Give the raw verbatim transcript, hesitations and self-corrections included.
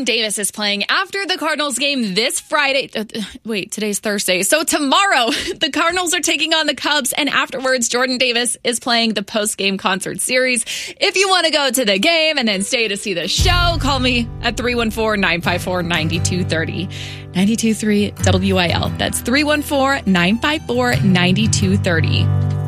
Jordan Davis is playing after the Cardinals game this Friday. Uh, wait, today's Thursday. So tomorrow, the Cardinals are taking on the Cubs, and afterwards, Jordan Davis is playing the post-game concert series. If you want to go to the game and then stay to see the show, call me at three one four, nine five four, nine two three zero. ninety-two point three W I L. That's three one four, nine five four, nine two three zero.